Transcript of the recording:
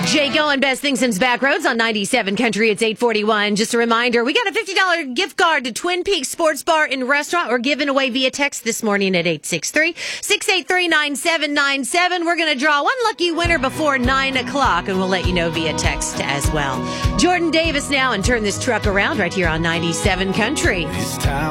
Jay Goen, Best Things Since Backroads on 97 Country. It's 8:41. Just a reminder, we got a $50 gift card to Twin Peaks Sports Bar and Restaurant. We're giving away via text this morning at 863-683-9797. We're going to draw one lucky winner before 9 o'clock, and we'll let you know via text as well. Jordan Davis now, and turn this truck around right here on 97 Country. It's time.